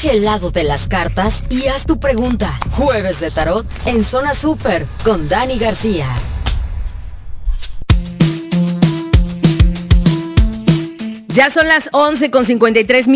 Escoge el lado de las cartas y haz tu pregunta. Jueves de Tarot en Zona Super con Dani García. Ya son las 11:53,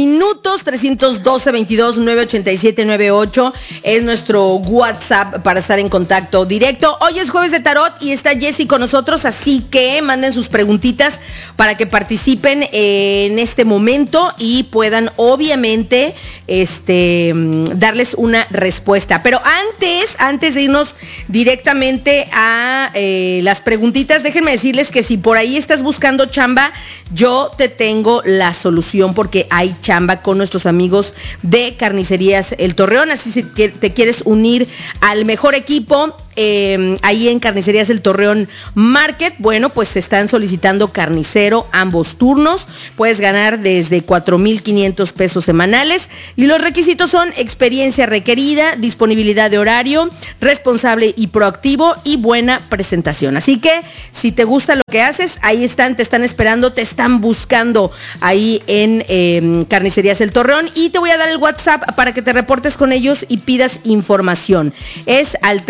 312-22-987-98 es nuestro WhatsApp para estar en contacto directo. Hoy es Jueves de Tarot y está Jessy con nosotros, así que manden sus preguntitas para que participen en este momento y puedan obviamente darles una respuesta. Pero antes de irnos directamente a las preguntitas, déjenme decirles que si por ahí estás buscando chamba, yo te tengo la solución porque hay chamba con nuestros amigos de Carnicerías El Torreón. Así si te quieres unir al mejor equipo ahí en Carnicerías El Torreón Market, bueno, pues se están solicitando carnicero ambos turnos. Puedes ganar desde 4,500 pesos semanales y los requisitos son experiencia requerida, disponibilidad de horario, responsable y proactivo y buena presentación. Así que si te gusta lo que haces, ahí están, te están esperando, te están buscando ahí en Carnicerías El Torreón, y te voy a dar el WhatsApp para que te reportes con ellos y pidas información. Es al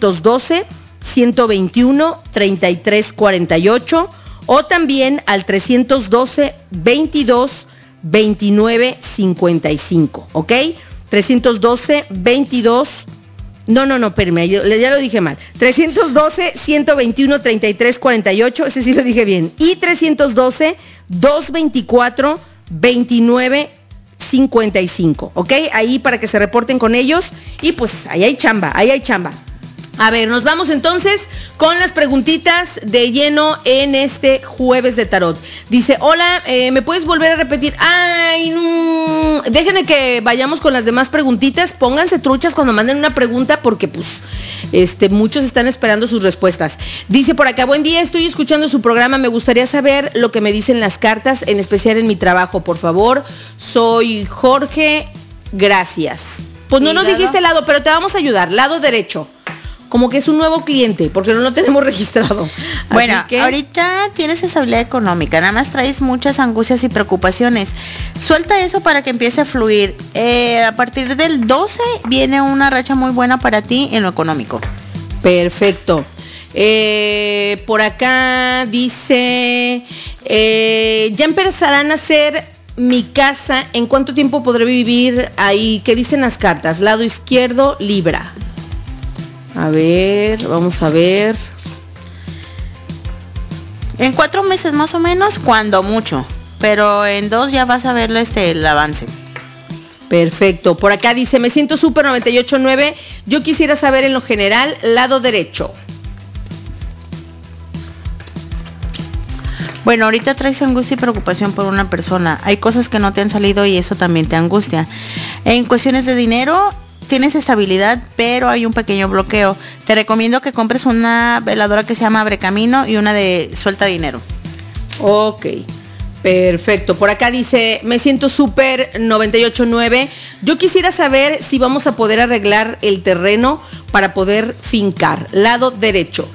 312-121-3348 o también al 312-22-29-55, ¿ok? 312-22... No, espérame, ya lo dije mal. 312-121-3348, ese sí lo dije bien. Y 312-224-29-55, ¿ok? Ahí para que se reporten con ellos y pues ahí hay chamba. A ver, nos vamos entonces con las preguntitas de lleno en este Jueves de Tarot. Dice, hola, ¿me puedes volver a repetir? Ay, no. Déjenme que vayamos con las demás preguntitas. Pónganse truchas cuando manden una pregunta porque pues muchos están esperando sus respuestas. Dice por acá, buen día, estoy escuchando su programa. Me gustaría saber lo que me dicen las cartas, en especial en mi trabajo, por favor. Soy Jorge, gracias. Pues no nos dijiste lado, pero te vamos a ayudar. Lado derecho. Como que es un nuevo cliente, porque no lo tenemos registrado. Bueno, ahorita tienes estabilidad económica, nada más traes muchas angustias y preocupaciones. Suelta eso para que empiece a fluir. A partir del 12 viene una racha muy buena para ti en lo económico. Perfecto. Por acá dice, ya empezarán a hacer mi casa. ¿En cuánto tiempo podré vivir ahí? ¿Qué dicen las cartas? Lado izquierdo, Libra. A ver, vamos a ver. En 4 meses más o menos, cuando mucho. Pero en 2 ya vas a ver el avance. Perfecto. Por acá dice, me siento súper 98.9. Yo quisiera saber en lo general, lado derecho. Bueno, ahorita traes angustia y preocupación por una persona. Hay cosas que no te han salido y eso también te angustia. En cuestiones de dinero, tienes estabilidad, pero hay un pequeño bloqueo. Te recomiendo que compres una veladora que se llama Abre Camino y una de Suelta Dinero. Ok, perfecto. Por acá dice, me siento súper 98.9. Yo quisiera saber si vamos a poder arreglar el terreno para poder fincar. Lado derecho.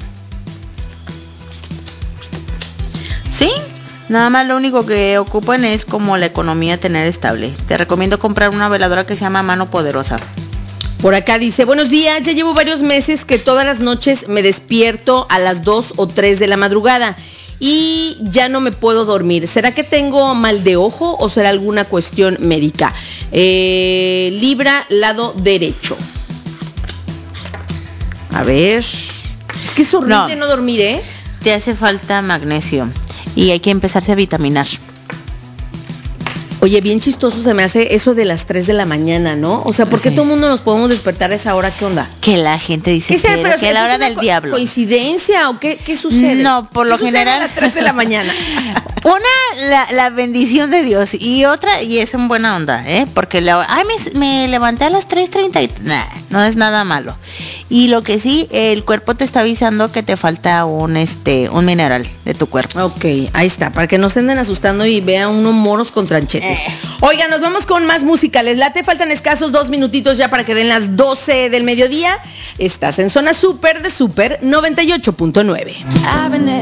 Sí, nada más lo único que ocupan es como la economía tener estable. Te recomiendo comprar una veladora que se llama Mano Poderosa. Por acá dice, buenos días, ya llevo varios meses que todas las noches me despierto a las 2 o 3 de la madrugada y ya no me puedo dormir. ¿Será que tengo mal de ojo o será alguna cuestión médica? Libra, lado derecho. A ver, es que es horrible no dormir, ¿eh? Te hace falta magnesio y hay que empezarse a vitaminar. Oye, bien chistoso se me hace eso de las 3 de la mañana, ¿no? O sea, ¿por qué todo el mundo nos podemos despertar a esa hora? ¿Qué onda? Que la gente dice que es la hora del diablo. ¿Coincidencia o qué sucede? No, por lo general a las 3 de la mañana. Una, la bendición de Dios y otra, y es en buena onda, porque me levanté a las 3:30 y no es nada malo. Y lo que sí, el cuerpo te está avisando que te falta un mineral de tu cuerpo. Ok, ahí está, para que no se anden asustando y vean unos moros con tranchetes. Oigan, nos vamos con más música. ¿Les late? Faltan escasos 2 minutitos ya para que den las 12 del mediodía. Estás en Zona Super de Super 98.9.